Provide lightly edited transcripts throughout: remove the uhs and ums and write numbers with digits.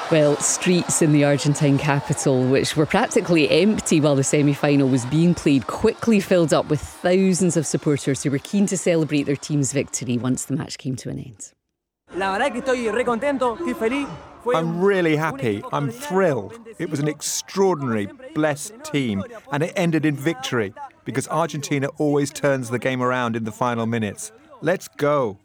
Well, streets in the Argentine capital, which were practically empty while the semi-final was being played, quickly filled up with thousands of supporters who were keen to celebrate their team's victory once the match came to an end. I'm really happy. I'm thrilled. It was an extraordinary, blessed team, and it ended in victory because Argentina always turns the game around in the final minutes. Let's go.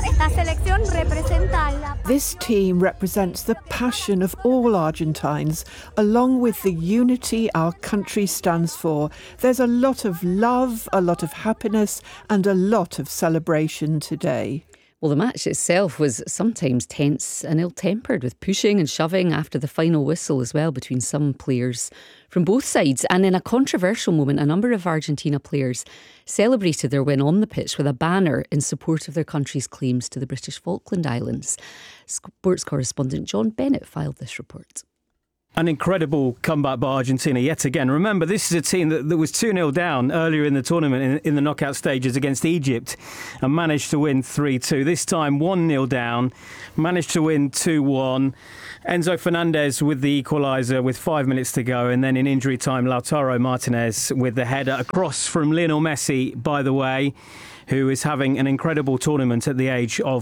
This team represents the passion of all Argentines, along with the unity our country stands for. There's a lot of love, a lot of happiness, and a lot of celebration today. Well, the match itself was sometimes tense and ill-tempered, with pushing and shoving after the final whistle as well between some players from both sides. And in a controversial moment, a number of Argentina players celebrated their win on the pitch with a banner in support of their country's claims to the British Falkland Islands. Sports correspondent John Bennett filed this report. An incredible comeback by Argentina yet again. Remember, this is a team that was 2-0 down earlier in the tournament in the knockout stages against Egypt and managed to win 3-2. This time 1-0 down, managed to win 2-1. Enzo Fernandez with the equaliser with 5 minutes to go, and then in injury time Lautaro Martinez with the header across from Lionel Messi, by the way, who is having an incredible tournament at the age of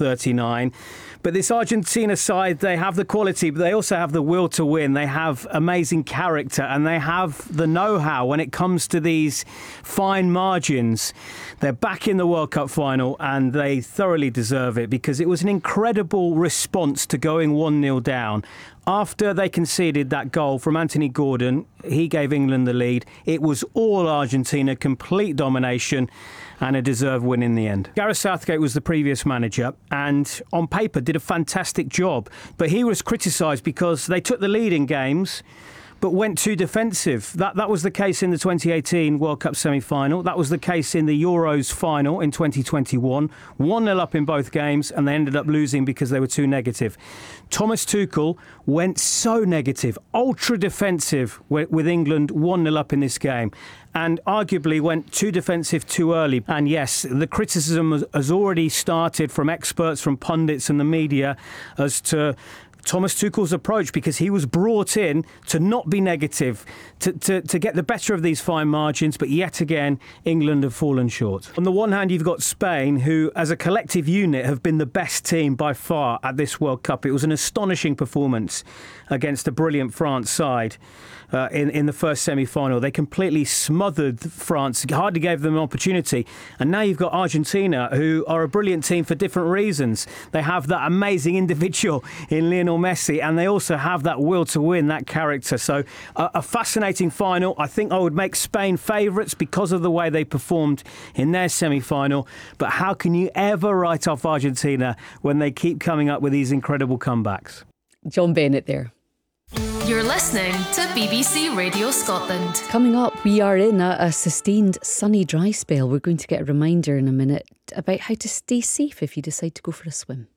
39. But this Argentina side, they have the quality, but they also have the will to win. They have amazing character and they have the know-how when it comes to these fine margins. They're back in the World Cup final and they thoroughly deserve it because it was an incredible response to going 1-0 down. After they conceded that goal from Anthony Gordon, he gave England the lead. It was all Argentina, complete domination, and a deserved win in the end. Gareth Southgate was the previous manager and on paper did a fantastic job, but he was criticised because they took the lead in games but went too defensive. That was the case in the 2018 World Cup semi-final. That was the case in the Euros final in 2021. 1-0 up in both games and they ended up losing because they were too negative. Thomas Tuchel went so negative, ultra defensive with England 1-0 up in this game, and arguably went too defensive too early. And yes, the criticism has already started from experts, from pundits and the media as to Thomas Tuchel's approach, because he was brought in to not be negative, to get the better of these fine margins, but yet again, England have fallen short. On the one hand, you've got Spain, who as a collective unit have been the best team by far at this World Cup. It was an astonishing performance against a brilliant France side. In the first semi-final. They completely smothered France, hardly gave them an opportunity. And now you've got Argentina, who are a brilliant team for different reasons. They have that amazing individual in Lionel Messi, and they also have that will to win, that character. So a fascinating final. I think I would make Spain favourites because of the way they performed in their semi-final. But how can you ever write off Argentina when they keep coming up with these incredible comebacks? John Bennett there. You're listening to BBC Radio Scotland. Coming up, we are in a sustained sunny dry spell. We're going to get a reminder in a minute about how to stay safe if you decide to go for a swim.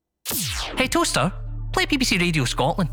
Hey toaster, play BBC Radio Scotland.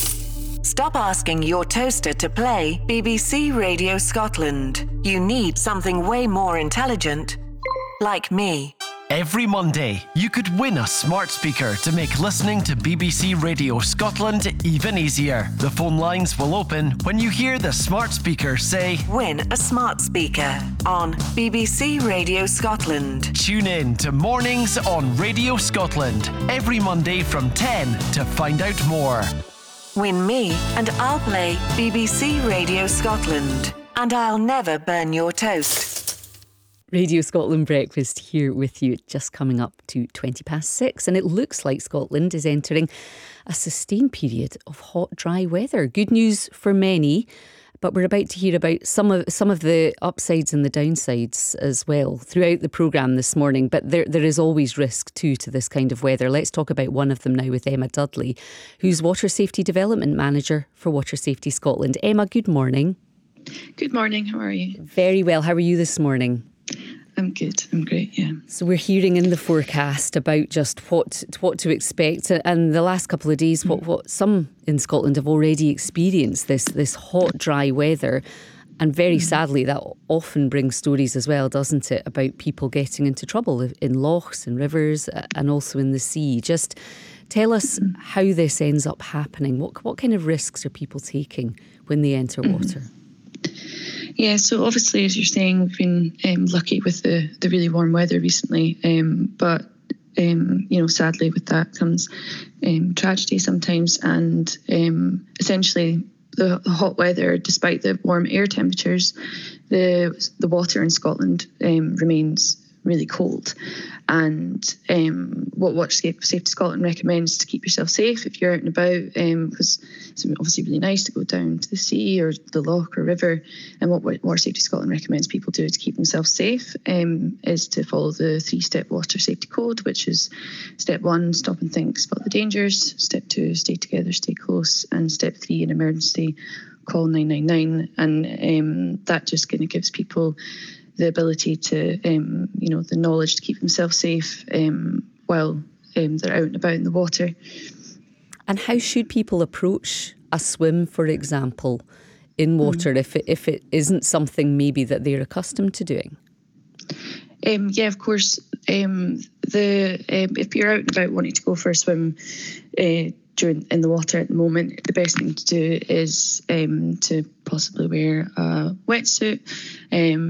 Stop asking your toaster to play BBC Radio Scotland. You need something way more intelligent, like me. Every Monday, you could win a smart speaker to make listening to BBC Radio Scotland even easier. The phone lines will open when you hear the smart speaker say, "Win a smart speaker" on BBC Radio Scotland. Tune in to Mornings on Radio Scotland every Monday from 10 to find out more. Win me and I'll play BBC Radio Scotland. And I'll never burn your toast. Radio Scotland Breakfast here with you, just coming up to 6:20, and it looks like Scotland is entering a sustained period of hot, dry weather. Good news for many, but we're about to hear about some of the upsides and the downsides as well throughout the programme this morning. But there is always risk too to this kind of weather. Let's talk about one of them now with Emma Dudley, who's Water Safety Development Manager for Water Safety Scotland. Emma, good morning. Good morning, how are you? Very well, how are you this morning? I'm good. I'm great, yeah. So we're hearing in the forecast about just what to expect, and the last couple of days, what some in Scotland have already experienced, this hot, dry weather. And very sadly, that often brings stories as well, doesn't it, about people getting into trouble in lochs and rivers and also in the sea. Just Tell us how this ends up happening. What kind of risks are people taking when they enter water? Yeah, so obviously, as you're saying, we've been lucky with the really warm weather recently, but sadly with that comes tragedy sometimes, and essentially the hot weather, despite the warm air temperatures, the water in Scotland remains really cold. And what Water Safety Scotland recommends to keep yourself safe if you're out and about, because it's obviously really nice to go down to the sea or the loch or river. And what Water Safety Scotland recommends people do to keep themselves safe is to follow the 3-step water safety code, which is step 1, stop and think, spot the dangers. Step 2, stay together, stay close. And step 3, in emergency, call 999. And that just kind of gives people the ability to, the knowledge to keep themselves safe while they're out and about in the water. And how should people approach a swim, for example, in water if it isn't something maybe that they're accustomed to doing? Yeah, of course. If you're out and about wanting to go for a swim in the water at the moment, the best thing to do is to possibly wear a wetsuit.